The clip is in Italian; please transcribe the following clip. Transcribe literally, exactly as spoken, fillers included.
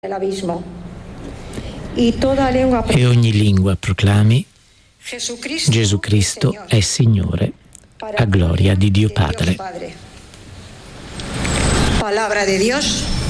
E ogni lingua proclami: Gesù Cristo è Signore, a gloria di Dio Padre. Palabra de Dios.